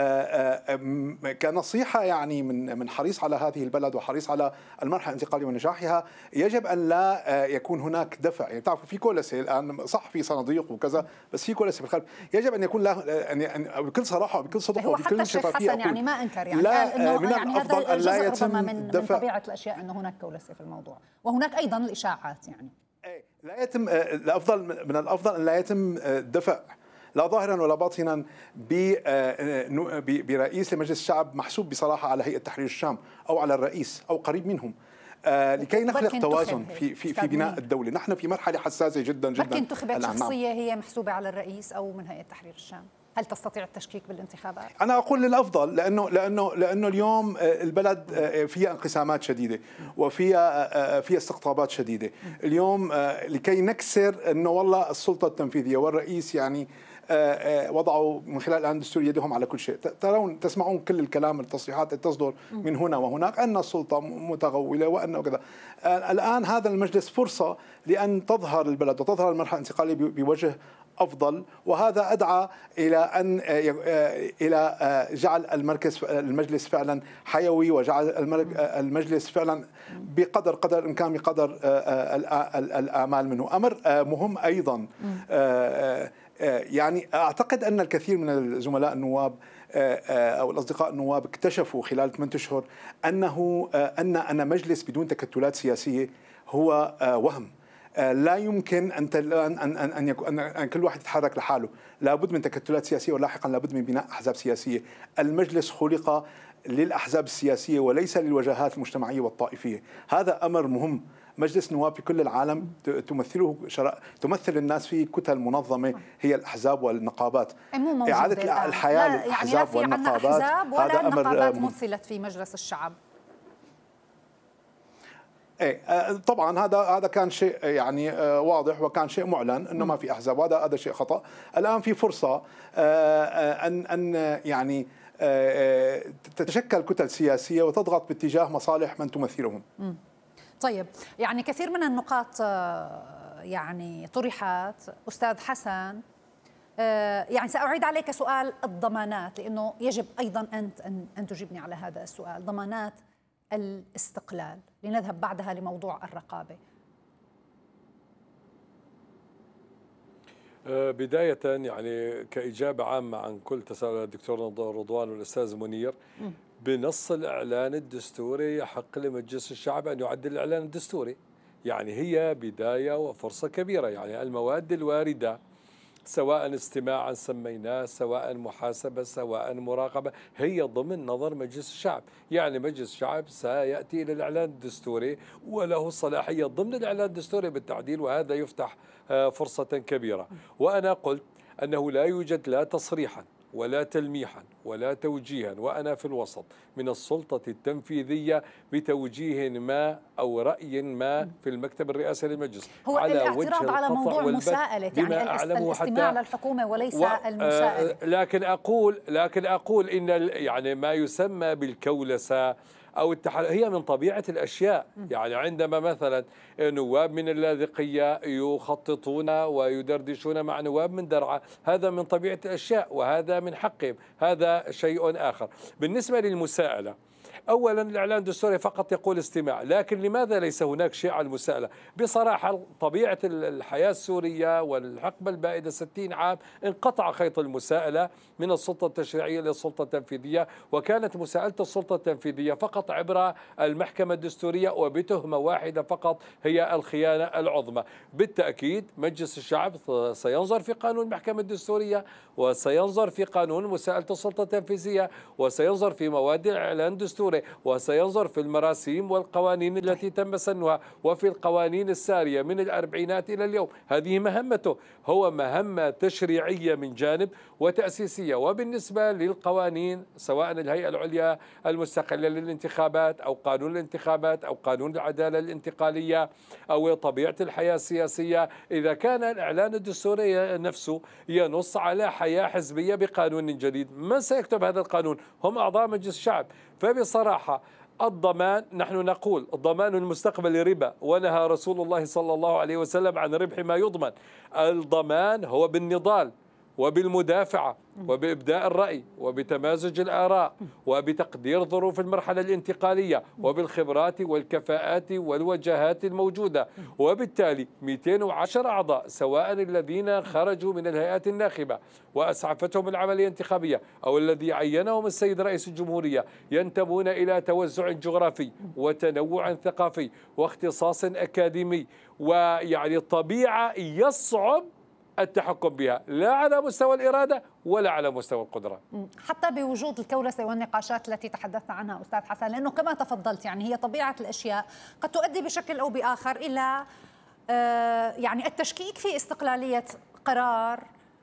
كنصيحة يعني من حريص على هذه البلد وحريص على المرحلة الانتقالية ونجاحها، يجب أن لا يكون هناك دفع. يعني تعرفوا في كولسة الآن، صح في صناديق وكذا، بس في كولسة بالخلف. يجب أن يكون له بكل صراحة وبكل صدق وبكل شفافية. حسن يعني ما أنكر يعني لا إنه من يعني الأفضل أن لا يتم من طبيعة الأشياء أنه هناك كولسة في الموضوع، وهناك أيضا الإشاعات. يعني لا يتم من الأفضل أن لا يتم دفع لا ظاهرا ولا باطنا برئيس لمجلس الشعب محسوب بصراحة على هيئة تحرير الشام أو على الرئيس أو قريب منهم، لكي نخلق توازن في بناء الدولة. نحن في مرحلة حساسة جدا جدا. لكن انتخابات شخصية هي محسوبة على الرئيس أو من هيئة تحرير الشام، هل تستطيع التشكيك بالانتخابات؟ أنا أقول للأفضل، لأنه اليوم البلد فيها انقسامات شديدة وفيها استقطابات شديدة. اليوم لكي نكسر أنه والله السلطة التنفيذية والرئيس يعني وضعوا من خلال الآن الدستوري يدهم على كل شيء. تسمعون كل الكلام التصريحات تصدر من هنا وهناك أن السلطة متغولة وأنه كذا. الآن هذا المجلس فرصة لأن تظهر البلد وتظهر المرحلة الانتقالية بوجه أفضل، وهذا أدعى إلى جعل المجلس فعلا حيوي، وجعل المجلس فعلا قدر الإمكان بقدر الآمال منه. أمر مهم أيضا، يعني أعتقد أن الكثير من الزملاء النواب أو الأصدقاء النواب اكتشفوا خلال 8 أشهر أن مجلس بدون تكتلات سياسية هو وهم. لا يمكن أن كل واحد يتحرك لحاله، لابد من تكتلات سياسية، ولاحقا لابد من بناء أحزاب سياسية. المجلس خلق للأحزاب السياسية وليس للوجهات المجتمعية والطائفية. هذا أمر مهم. مجلس النواب في كل العالم تمثل الناس في كتل منظمة هي الأحزاب والنقابات. إعادة الحياة للأحزاب والنقابات هذا أمر نقابات مثلت في مجلس الشعب. طبعا هذا كان شيء يعني واضح، وكان شيء معلن انه ما في احزاب، وهذا شيء خطأ. الان في فرصه ان يعني تتشكل كتل سياسيه وتضغط باتجاه مصالح من تمثلهم. طيب، يعني كثير من النقاط يعني طرحت أستاذ حسن. يعني سأعيد عليك سؤال الضمانات، لأنه يجب أيضا أن تجيبني على هذا السؤال. ضمانات الاستقلال، لنذهب بعدها لموضوع الرقابة. بداية يعني كإجابة عامة عن كل تساؤل الدكتور رضوان والأستاذ منير، بنص الإعلان الدستوري يحق لمجلس الشعب أن يعدل الإعلان الدستوري. يعني هي بداية وفرصة كبيرة. يعني المواد الواردة سواء استماعا سميناه، سواء محاسبة، سواء مراقبة، هي ضمن نظر مجلس الشعب. يعني مجلس الشعب سيأتي إلى الإعلان الدستوري وله صلاحية ضمن الإعلان الدستوري بالتعديل، وهذا يفتح فرصة كبيرة. وأنا قلت أنه لا يوجد لا تصريحا ولا تلميحا ولا توجيها، وأنا في الوسط من السلطة التنفيذية بتوجيه ما أو رأي ما في المكتب الرئاسي للمجلس هو على الاعتراض على موضوع مساءلة، يعني الاستماع للحكومة وليس المساءلة. لكن أقول إن يعني ما يسمى بالكولسة أو هي من طبيعة الأشياء. يعني عندما مثلا نواب من اللاذقية يخططون ويدردشون مع نواب من درعا، هذا من طبيعة الأشياء وهذا من حقهم، هذا شيء آخر. بالنسبة للمساءلة، أولا الإعلان الدستوري فقط يقول استماع، لكن لماذا ليس هناك شيء على المساءلة؟ بصراحة طبيعة الحياة السورية والحقبة البائدة 60 عام انقطع خيط المساءلة من السلطة التشريعية للسلطة التنفيذية، وكانت مساءلة السلطة التنفيذية فقط عبر المحكمة الدستورية وبتهمة واحدة فقط هي الخيانة العظمى. بالتأكيد مجلس الشعب سينظر في قانون المحكمة الدستورية وسينظر في قانون مساءلة السلطة التنفيذية وسينظر في مواد الإعلان الدستوري وسينظر في المراسيم والقوانين التي تم سنها وفي القوانين السارية من الأربعينات إلى اليوم. هذه مهمته، هو مهمة تشريعية من جانب وتأسيسية. وبالنسبة للقوانين سواء الهيئة العليا المستقلة للانتخابات أو قانون الانتخابات أو قانون العدالة الانتقالية أو طبيعة الحياة السياسية، إذا كان الإعلان الدستوري نفسه ينص على حياة حزبية بقانون جديد، من سيكتب هذا القانون؟ هم أعضاء مجلس الشعب. فبصراحة الضمان، نحن نقول ضمان المستقبل ربا، ونهى رسول الله صلى الله عليه وسلم عن ربح ما يضمن. الضمان هو بالنضال وبالمدافعة وبإبداء الرأي وبتمازج الآراء وبتقدير ظروف المرحلة الانتقالية وبالخبرات والكفاءات والوجهات الموجودة. وبالتالي 210 أعضاء سواء الذين خرجوا من الهيئات الناخبة وأسعفتهم العملية الانتخابية أو الذي عينهم السيد رئيس الجمهورية ينتمون إلى توزع جغرافي وتنوع ثقافي واختصاص أكاديمي، ويعني الطبيعة يصعب التحكم بها لا على مستوى الإرادة ولا على مستوى القدرة، حتى بوجود الكولسة والنقاشات التي تحدثنا عنها أستاذ حسن. لأنه كما تفضلت يعني هي طبيعة الأشياء قد تؤدي بشكل أو بآخر إلى يعني التشكيك في استقلالية قرار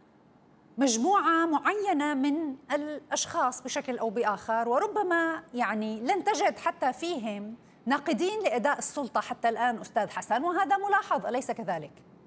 مجموعة معينة من الأشخاص بشكل أو بآخر، وربما يعني لن تجد حتى فيهم ناقدين لأداء السلطة حتى الآن أستاذ حسن، وهذا ملاحظ أليس كذلك؟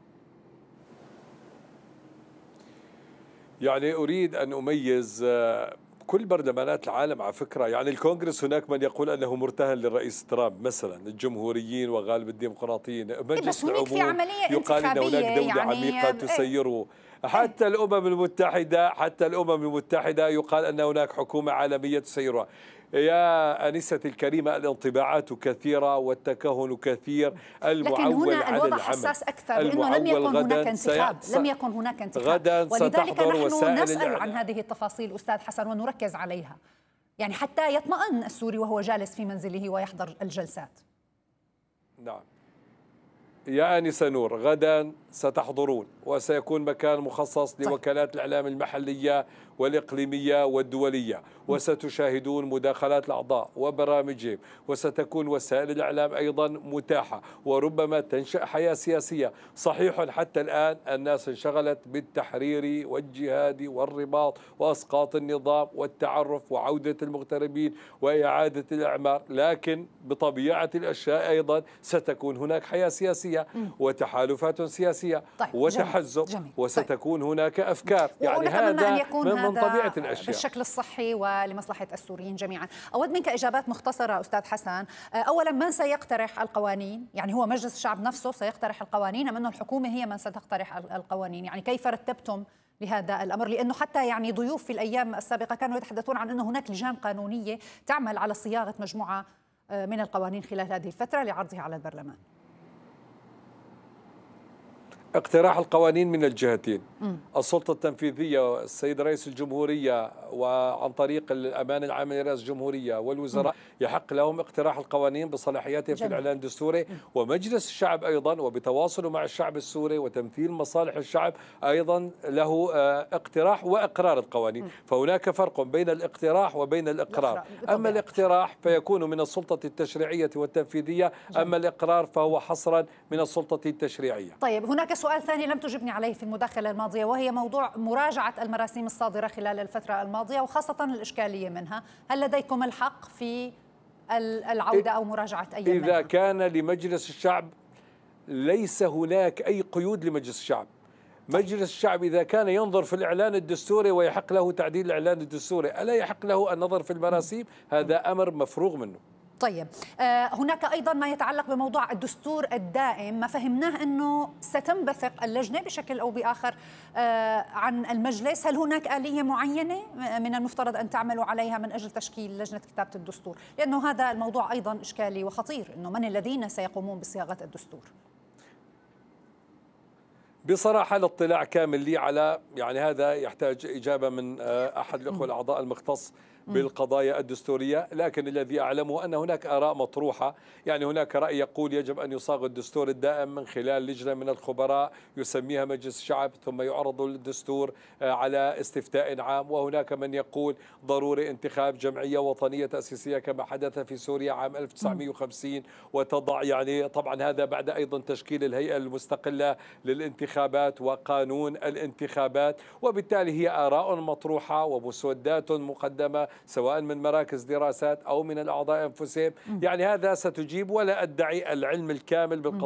يعني أريد أن أميز كل برلمانات العالم على فكرة. يعني الكونغرس هناك من يقول أنه مرتهن للرئيس ترامب مثلا، الجمهوريين وغالب الديمقراطيين. مجلس العموم يقال أن هناك دولة عميقة تسيره. حتى الأمم المتحدة يقال أن هناك حكومة عالمية تسيرها. يا أنستي الكريمة، الانطباعات كثيرة والتكهن كثير. لكن هنا الوضع حساس أكثر، لأنه لم يكن هناك انتخاب، غدا ولذلك نحن نسأل عن هذه التفاصيل أستاذ حسن ونركز عليها، يعني حتى يطمئن السوري وهو جالس في منزله ويحضر الجلسات. نعم يا آنسة نور، غدا ستحضرون وسيكون مكان مخصص لوكالات الإعلام المحلية والإقليمية والدولية، وستشاهدون مداخلات الأعضاء وبرامجهم، وستكون وسائل الإعلام أيضا متاحة، وربما تنشأ حياة سياسية. صحيح حتى الآن الناس انشغلت بالتحرير والجهاد والرباط وأسقاط النظام والتعرف وعودة المغتربين وإعادة الإعمار، لكن بطبيعة الأشياء أيضا ستكون هناك حياة سياسية وتحالفات سياسية وتحزب وستكون هناك أفكار. يعني هذا من طبيعة الأشياء بالشكل الصحي ولمصلحة السوريين جميعا. أود منك إجابات مختصرة أستاذ حسن. أولا، من سيقترح القوانين؟ يعني هو مجلس الشعب نفسه سيقترح القوانين أم أنه الحكومة هي من ستقترح القوانين؟ يعني كيف رتبتم لهذا الأمر؟ لأنه حتى يعني ضيوف في الأيام السابقة كانوا يتحدثون عن أنه هناك لجان قانونية تعمل على صياغة مجموعة من القوانين خلال هذه الفترة لعرضها على البرلمان. اقتراح القوانين من الجهتين، السلطة التنفيذية السيد رئيس الجمهورية وعن طريق الأمان العام لرئاسة الجمهورية والوزراء يحق لهم اقتراح القوانين بصلاحياتهم في الإعلان الدستوري، ومجلس الشعب أيضا وبتواصله مع الشعب السوري وتمثيل مصالح الشعب أيضا له اقتراح وإقرار القوانين. فهناك فرق بين الاقتراح وبين الإقرار. أما الاقتراح فيكون من السلطة التشريعية والتنفيذية، أما الإقرار فهو حصرا من السلطة التشريعية. طيب، هناك سؤال سؤال ثاني لم تجبني عليه في المداخلة الماضية، وهي موضوع مراجعة المراسيم الصادرة خلال الفترة الماضية وخاصة الإشكالية منها. هل لديكم الحق في العودة أو مراجعة أي منها؟ إذا كان لمجلس الشعب ليس هناك أي قيود لمجلس الشعب. مجلس الشعب إذا كان ينظر في الإعلان الدستوري ويحق له تعديل الإعلان الدستوري، ألا يحق له النظر في المراسيم؟ هذا أمر مفروغ منه. طيب، هناك أيضا ما يتعلق بموضوع الدستور الدائم. ما فهمناه أنه ستنبثق اللجنة بشكل أو بآخر عن المجلس. هل هناك آلية معينة من المفترض أن تعملوا عليها من أجل تشكيل لجنة كتابة الدستور؟ لأنه هذا الموضوع أيضا إشكالي وخطير، أنه من الذين سيقومون بصياغة الدستور؟ بصراحة الاطلاع كامل لي على هذا يحتاج إجابة من أحد الأخوة الأعضاء المختص بالقضايا الدستورية، لكن الذي أعلمه أن هناك آراء مطروحة. هناك رأي يقول يجب أن يصاغ الدستور الدائم من خلال لجنة من الخبراء يسميها مجلس الشعب، ثم يعرض الدستور على استفتاء عام. وهناك من يقول ضروري انتخاب جمعية وطنية تأسيسية كما حدث في سوريا عام 1950 وتضع طبعا هذا بعد أيضا تشكيل الهيئة المستقلة للانتخابات وقانون الانتخابات. وبالتالي هي آراء مطروحة ومسودات مقدمة سواء من مراكز دراسات أو من الأعضاء أنفسهم. هذا ستجيب، ولا أدعي العلم الكامل بالقضايا